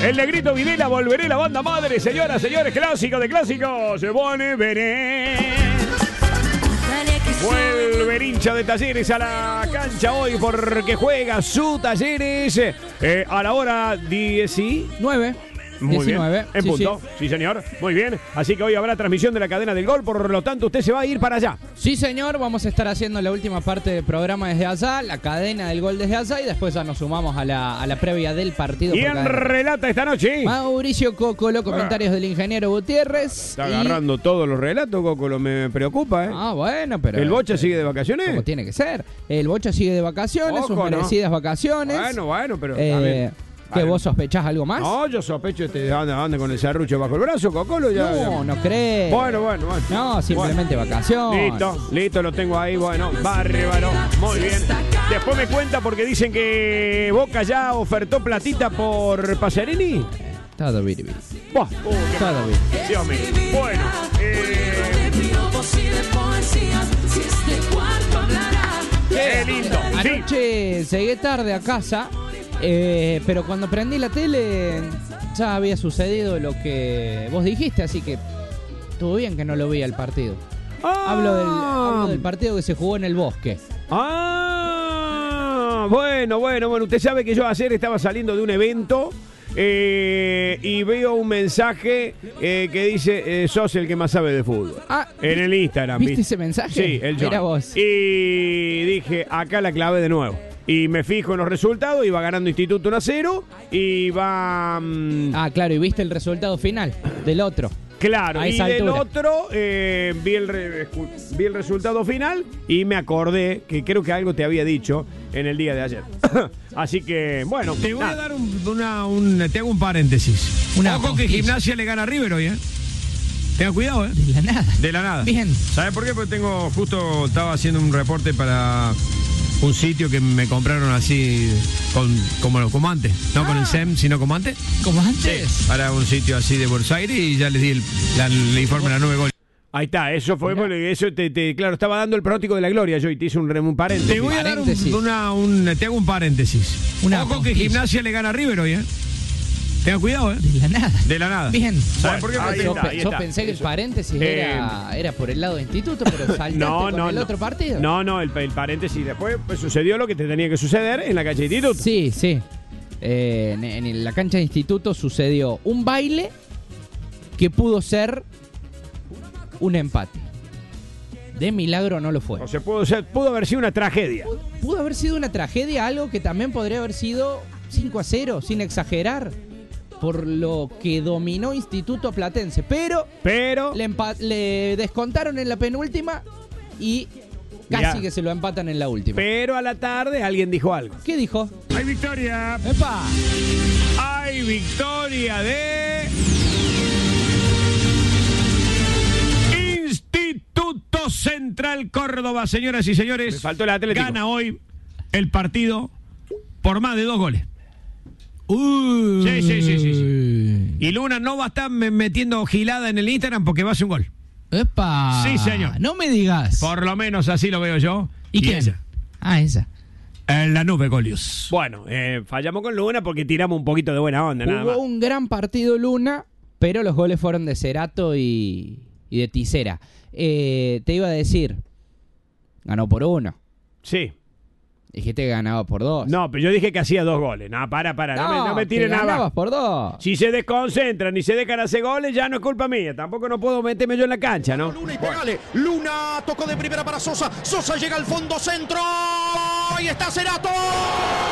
El Negrito Videla, volveré la banda madre. Señoras, señores, clásico de clásicos. Se pone veré. Vuelve el hincha de Talleres a la cancha hoy porque juega su Talleres a la hora 19. Muy 19. Bien, en punto. Sí, señor. Muy bien. Así que hoy habrá transmisión de la cadena del gol, por lo tanto usted se va a ir para allá. Sí, señor. Vamos a estar haciendo la última parte del programa desde allá, la cadena del gol desde allá, y después ya nos sumamos a la previa del partido. ¿Quién relata esta noche? Mauricio Cocolo, comentarios del ingeniero Gutiérrez. Está agarrando todos los relatos, Cocolo, me preocupa, ¿eh? Ah, bueno, pero... ¿El Bocha sigue de vacaciones? Como tiene que ser. El Bocha sigue de vacaciones, sus merecidas vacaciones. Bueno, pero... también. ¿Que vos sospechás algo más? No, yo sospecho anda con el serrucho bajo el brazo, Cocolo. No creo. Bueno. No, simplemente vacaciones. Listo, lo tengo ahí, bueno, bárbaro, muy bien. Después me cuenta porque dicen que Boca ya ofertó platita por Pacerini. Todo bien. Todo bien. Dios mío. Bueno, qué lindo. Anoche llegué tarde a casa. Pero cuando prendí la tele ya había sucedido lo que vos dijiste, así que estuvo bien que no lo vi al partido. Hablo del partido que se jugó en el Bosque. Bueno, usted sabe que yo ayer estaba saliendo de un evento y veo un mensaje que dice sos el que más sabe de fútbol. En el Instagram. ¿Viste ese mensaje? Sí, el John. Era vos. Y dije, acá la clave de nuevo. Y me fijo en los resultados, y va ganando Instituto 1-0, y va... claro, y viste el resultado final del otro. Claro, y del otro vi el resultado final y me acordé que creo que algo te había dicho en el día de ayer. Así que, bueno. Te voy a dar te hago un paréntesis. Ojo que Gimnasia le gana a River hoy, ¿eh? Tenga cuidado, ¿eh? De la nada. Bien. ¿Sabes por qué? Porque estaba haciendo un reporte para un sitio que me compraron así como antes, no con el SEM, sino como antes. ¿Como antes? Sí, para un sitio así de Buenos Aires, y ya les di el informe de la 9 goles. Ahí está, eso fue, eso claro, estaba dando el pronóstico de la gloria yo y te hice un paréntesis. Te voy a dar te hago un paréntesis. Ojo que Gimnasia le gana a River hoy, ¿eh? Tenga cuidado, ¿eh? De la nada. Bien. ¿Sabes por qué? Yo pensé que el paréntesis era por el lado de Instituto, pero saltaste con el otro partido. No, el paréntesis. Después sucedió lo que te tenía que suceder en la cancha de Instituto. Sí. En la cancha de Instituto sucedió un baile que pudo ser un empate. De milagro no lo fue. O sea, pudo haber sido una tragedia. Pudo haber sido una tragedia, algo que también podría haber sido 5-0, sin exagerar, por lo que dominó Instituto Platense. Pero le descontaron en la penúltima y casi que se lo empatan en la última. Pero a la tarde alguien dijo algo. ¿Qué dijo? ¡Hay victoria! ¡Epa! ¡Hay victoria de Instituto Central Córdoba, señoras y señores! Me faltó el Atlético. Gana hoy el partido por más de 2 goles. Sí. Y Luna no va a estar metiendo gilada en el Instagram porque va a hacer un gol. ¡Epa! Sí, señor. No me digas. Por lo menos así lo veo yo. ¿Y quién? Esa. Esa. En la nube, Golius. Bueno, fallamos con Luna porque tiramos un poquito de buena onda, nada más. Hubo un gran partido Luna, pero los goles fueron de Cerato y de Tisera. Te iba a decir, ganó por 1. Sí. Dijiste que ganaba por 2. No, pero yo dije que hacía 2 goles. No, para. No me tire nada. Ganabas por 2. Si se desconcentran y se dejan hacer goles, ya no es culpa mía. Tampoco no puedo meterme yo en la cancha, ¿no? Luna y pegale. Luna tocó de primera para Sosa. Sosa llega al fondo centro. Y está Cerato.